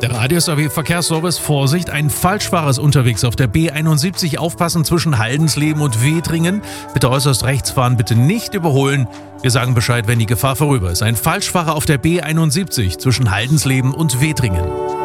Der Radius AW Verkehrsservice: Vorsicht, ein Falschfahrer ist unterwegs auf der B71. Aufpassen zwischen Haldensleben und Wedringen. Bitte äußerst rechts fahren, bitte nicht überholen. Wir sagen Bescheid, wenn die Gefahr vorüber ist. Ein Falschfahrer auf der B71 zwischen Haldensleben und Wedringen.